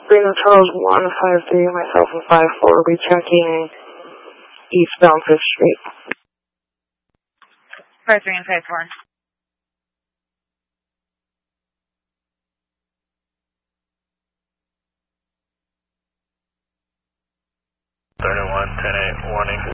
Brandon Charles 153, myself and 54, rechecking eastbound 5th Street. 53 and 54. One 10-8 warning.